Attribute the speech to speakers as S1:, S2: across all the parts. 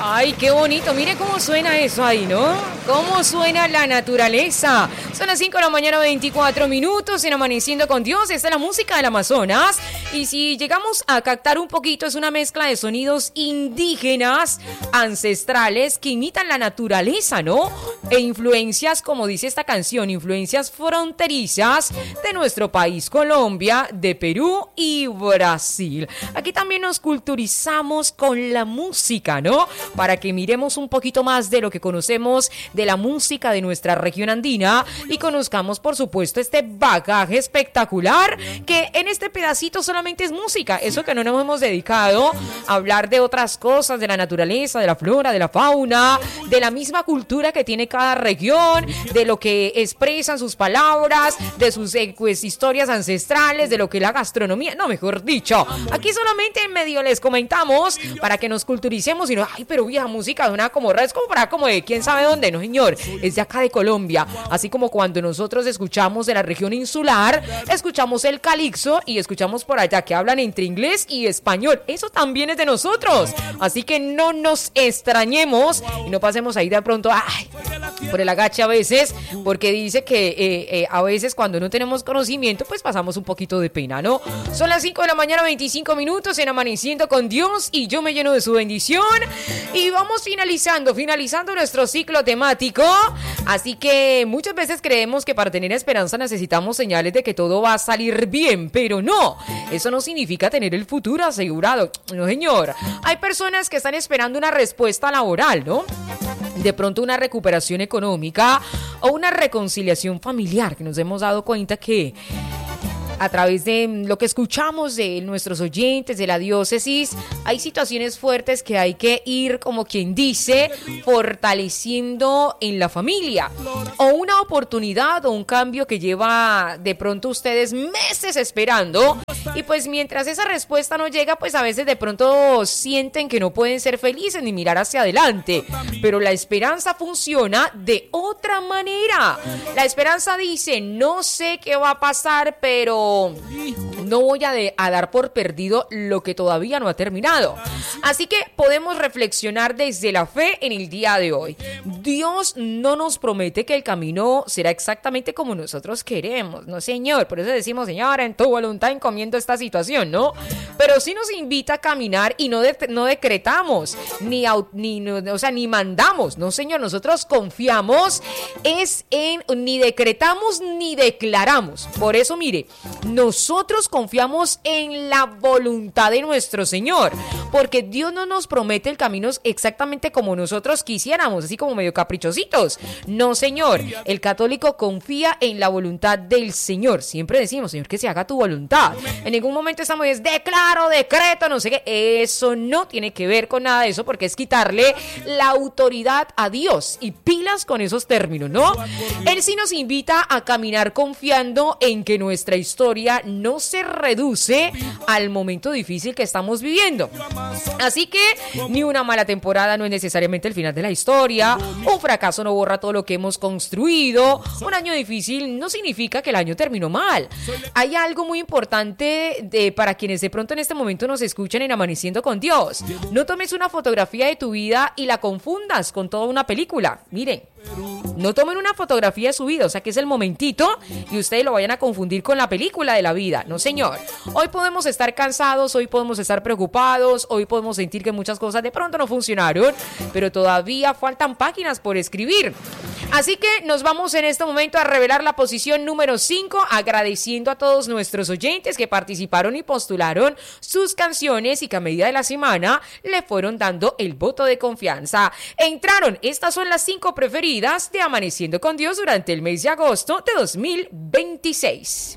S1: Ay, qué bonito. Mire cómo suena eso ahí, ¿no? Cómo suena la naturaleza. Son las 5 de la mañana, 24 minutos, en Amaneciendo con Dios. Esta es la música del Amazonas. Y si llegamos a captar un poquito, es una mezcla de sonidos indígenas, ancestrales, que imitan la naturaleza, ¿no? E influencias, como dice esta canción, influencias fronterizas de nuestro país, Colombia, de Perú y Brasil. Aquí también nos culturizamos con la música, ¿no? Para que miremos un poquito más de lo que conocemos de la música de nuestra región andina y conozcamos, por supuesto, este bagaje espectacular que en este pedacito solamente es música. Eso que no nos hemos dedicado a hablar de otras cosas, de la naturaleza, de la flora, de la fauna, de la misma cultura que tiene cada región, de lo que expresan sus palabras, de sus pues, historias ancestrales, de lo que es la gastronomía. No, mejor dicho, aquí solamente en medio les comentamos para que nos culturicemos y no, ay, pero vieja música suena como rara, es como para como de quién sabe dónde, no señor, es de acá de Colombia, así como cuando nosotros escuchamos de la región insular, escuchamos el calixto y escuchamos por allá que hablan entre inglés y español, eso también es de nosotros, así que no nos extrañemos y no pasemos ahí de pronto, ay, por el agache a veces, porque dice que a veces cuando no tenemos conocimiento, pues pasamos un poquito de pena, ¿no? Son las 5 de la mañana, 25 minutos en Amaneciendo con Dios y yo me lleno de su bendición y vamos finalizando nuestro ciclo temático, así que muchas veces creemos que para tener esperanza necesitamos señales de que todo va a salir bien, pero no, eso no significa tener el futuro asegurado, no señor, hay personas que están esperando una respuesta laboral, ¿no? De pronto una recuperación económica o una reconciliación familiar, que nos hemos dado cuenta que a través de lo que escuchamos de nuestros oyentes, de la diócesis, hay situaciones fuertes que hay que ir, como quien dice, fortaleciendo en la familia. O una oportunidad o un cambio que lleva de pronto ustedes meses esperando. Y pues mientras esa respuesta no llega, pues a veces de pronto sienten que no pueden ser felices ni mirar hacia adelante. Pero la esperanza funciona de otra manera. La esperanza dice, no sé qué va a pasar, pero no voy a dar por perdido lo que todavía no ha terminado. Así que podemos reflexionar desde la fe en el día de hoy. Dios no nos promete que el camino será exactamente como nosotros queremos, no señor, por eso decimos, Señor, en tu voluntad encomiendo esta situación, ¿no? Pero sí nos invita a caminar y no decretamos, ni mandamos, no señor, nosotros confiamos ni decretamos ni declaramos. Por eso mire, nosotros confiamos en la voluntad de nuestro Señor, porque Dios no nos promete el camino exactamente como nosotros quisiéramos, así como medio caprichositos. No, señor, el católico confía en la voluntad del Señor. Siempre decimos, Señor, que se haga tu voluntad. En ningún momento estamos declaro, decreto, no sé qué. Eso no tiene que ver con nada de eso, porque es quitarle la autoridad a Dios. Y pilas con esos términos, ¿no? Él sí nos invita a caminar confiando en que nuestra historia no se reduce al momento difícil que estamos viviendo. Así que ni una mala temporada no es necesariamente el final de la historia, un fracaso no borra todo lo que hemos construido, un año difícil no significa que el año terminó mal. Hay algo muy importante para quienes de pronto en este momento nos escuchan en Amaneciendo con Dios. No tomes una fotografía de tu vida y la confundas con toda una película. Miren, no tomen una fotografía de su vida, o sea que es el momentito y ustedes lo vayan a confundir con la película de la vida. No señor, hoy podemos estar cansados, hoy podemos estar preocupados, hoy podemos sentir que muchas cosas de pronto no funcionaron, pero todavía faltan páginas por escribir. Así que nos vamos en este momento a revelar la posición número 5, agradeciendo a todos nuestros oyentes que participaron y postularon sus canciones y que a medida de la semana le fueron dando el voto de confianza. Entraron, estas son las 5 preferidas de Amaneciendo con Dios durante el mes de agosto de 2026.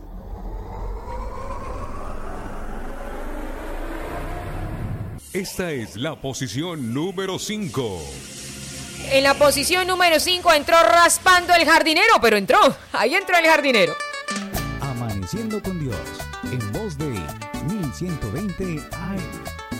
S2: Esta es la posición número 5.
S1: En la posición número 5 entró Raspando el Jardinero, pero entró, ahí entró el jardinero.
S3: Amaneciendo con Dios, en voz de 1120 AM.